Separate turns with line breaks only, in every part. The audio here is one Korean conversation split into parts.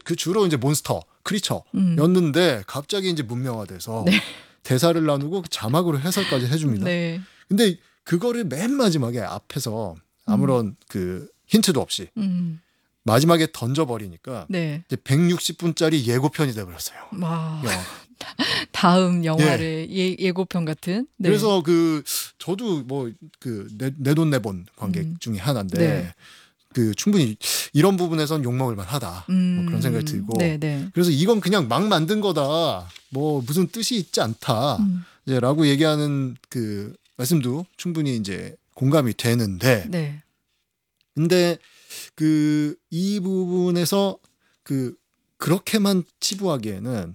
그 주로 이제 몬스터, 크리처였는데 갑자기 이제 문명화돼서
네.
대사를 나누고 자막으로 해설까지 해줍니다.
네.
근데 그거를 맨 마지막에 앞에서 아무런 그 힌트도 없이 마지막에 던져버리니까
네.
이제 160분짜리 예고편이 돼버렸어요.
와.
영화가.
다음 영화를 예고편 같은. 네.
그래서 그 저도 뭐 그 내 돈 내본 관객 중에 하나인데
네.
그 충분히 이런 부분에선 욕먹을 만하다 뭐 그런 생각이 들고
네, 네.
그래서 이건 그냥 막 만든 거다 뭐 무슨 뜻이 있지 않다 이제라고 얘기하는 그 말씀도 충분히 이제 공감이 되는데
네.
근데 그 이 부분에서 그렇게만 치부하기에는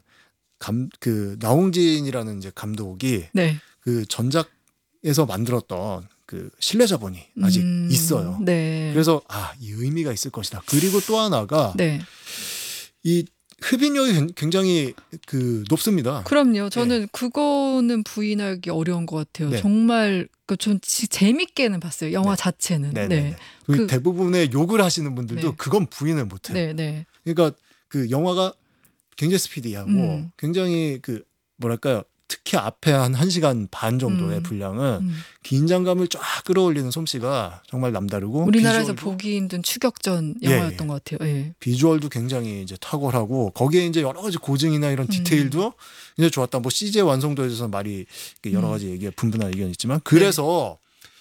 그 나홍진이라는 이제 감독이
네.
그 전작에서 만들었던 그 신뢰 자본이 아직 있어요.
네.
그래서 이 의미가 있을 것이다. 그리고 또 하나가
네.
이 흡인력이 굉장히 그 높습니다.
그럼요. 저는 그거는 부인하기 어려운 것 같아요.
네.
정말 좀 재밌게는 봤어요. 영화 자체는.
네. 대부분의 욕을 하시는 분들도
네.
그건 부인을 못해요.
네, 네.
그러니까 그 영화가 굉장히 스피디하고 굉장히 그 뭐랄까요. 특히 앞에 한 1시간 반 정도의 분량은 긴장감을 쫙 끌어올리는 솜씨가 정말 남다르고
우리나라에서
비주얼도,
보기 힘든 추격전 영화였던 것 같아요. 예.
비주얼도 굉장히 이제 탁월하고 거기에 이제 여러 가지 고증이나 이런 디테일도 이제 좋았다. 뭐 CJ 완성도에 대해서 말이 여러 가지 얘기 분분한 의견이 있지만 그래서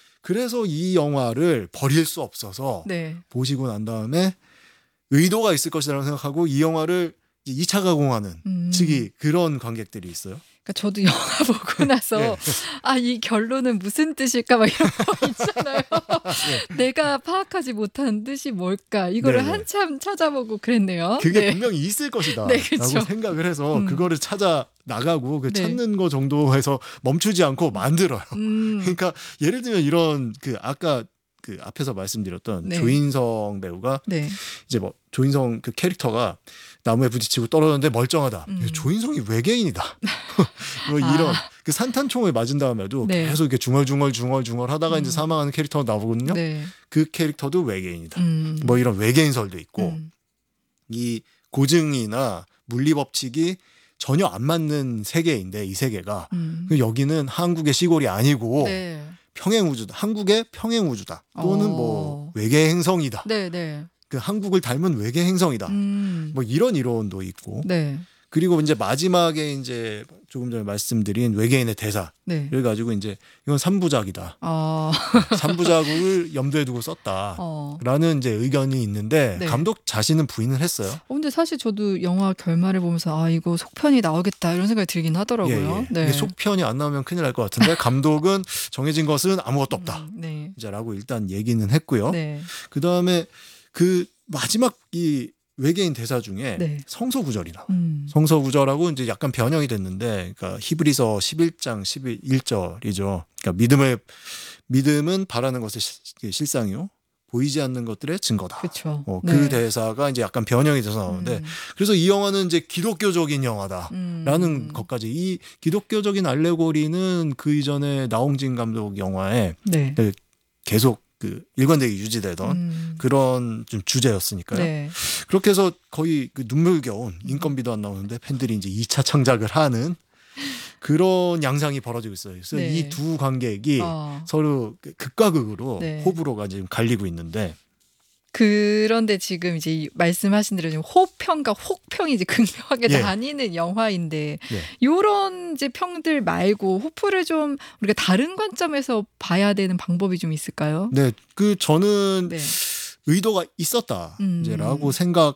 이 영화를 버릴 수 없어서
네.
보시고 난 다음에 의도가 있을 것이라고 생각하고 이 영화를 2차 가공하는 측이 그런 관객들이 있어요.
그러니까 저도 영화 보고 나서 이 결론은 무슨 뜻일까 막 이런 거 있잖아요. 내가 파악하지 못한 뜻이 뭘까 이거를 한참 찾아보고 그랬네요.
그게 분명히 있을 것이다 라고 생각을 해서 그거를 찾아 나가고 찾는 거 정도에서 멈추지 않고 만들어요. 그러니까 예를 들면 이런 그 아까 그 앞에서 말씀드렸던 조인성 배우가 이제 뭐 조인성 그 캐릭터가 나무에 부딪히고 떨어졌는데 멀쩡하다. 조인성이 외계인이다. 뭐 이런 그 산탄총을 맞은 다음에도 계속 이렇게 중얼중얼 하다가 이제 사망하는 캐릭터가 나오거든요. 그 캐릭터도 외계인이다. 뭐 이런 외계인설도 있고 이 고증이나 물리 법칙이 전혀 안 맞는 세계인데 이 세계가 여기는 한국의 시골이 아니고 평행우주다. 한국의 평행우주다. 또는 뭐 외계 행성이다. 그 한국을 닮은 외계 행성이다. 뭐 이런 이론도 있고. 그리고 이제 마지막에 이제 조금 전에 말씀드린 외계인의 대사. 그래 가지고 이제 이건 3부작이다. 3부작을 염두에 두고 썼다라는 이제 의견이 있는데 감독 자신은 부인을 했어요.
근데 사실 저도 영화 결말을 보면서 이거 속편이 나오겠다 이런 생각이 들긴 하더라고요.
이게 속편이 안 나오면 큰일 날 것 같은데 감독은 정해진 것은 아무것도 없다. 이제라고 일단 얘기는 했고요. 그다음에 그 마지막 이 외계인 대사 중에 성서구절이 나와요. 성서구절하고 이제 약간 변형이 됐는데, 그러니까 히브리서 11장 11절이죠. 그러니까 믿음은 바라는 것의 실상이요, 보이지 않는 것들의 증거다. 그 대사가 이제 약간 변형이 돼서 나오는데, 그래서 이 영화는 이제 기독교적인 영화다라는 것까지, 이 기독교적인 알레고리는 그 이전에 나홍진 감독 영화에 계속 그 일관되게 유지되던 그런 좀 주제였으니까요. 그렇게 해서 거의 그 눈물겨운, 인건비도 안 나오는데 팬들이 이제 2차 창작을 하는 그런 양상이 벌어지고 있어요. 그래서 이 두 관객이 서로 극과 극으로 호불호가 지금 갈리고 있는데,
그런데 지금 이제 말씀하신 대로 지금 호평과 혹평이 이제 극명하게 나뉘는 영화인데, 요런 이제 평들 말고 호불호를 좀 우리가 다른 관점에서 봐야 되는 방법이 좀 있을까요?
저는 의도가 있었다 이제라고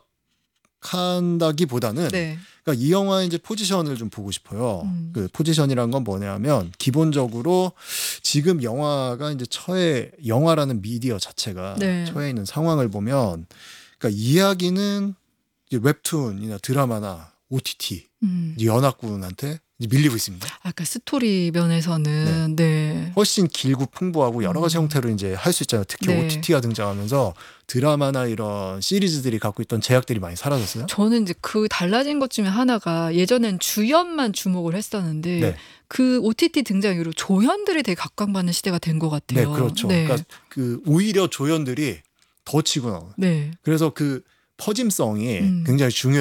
생각한다기보다는, 그러니까 이 영화의 이제 포지션을 좀 보고 싶어요. 그 포지션이란 건 뭐냐면, 기본적으로 지금 영화가 이제 영화라는 미디어 자체가 처해 있는 상황을 보면, 그러니까 이야기는 이제 웹툰이나 드라마나 OTT 연합군한테 밀리고 있습니다.
아까 스토리 면에서는
훨씬 길고 풍부하고 여러 가지 형태로 이제 할 수 있잖아요. 특히 OTT가 등장하면서 드라마나 이런 시리즈들이 갖고 있던 제약들이 많이 사라졌어요.
저는 이제 그 달라진 것 중에 하나가, 예전엔 주연만 주목을 했었는데 그 OTT 등장 이후로 조연들이 되게 각광받는 시대가 된 것 같아요.
그렇죠. 그러니까 그 오히려 조연들이 더 치고 나와요. 그래서 그 퍼짐성이 굉장히 중요해요.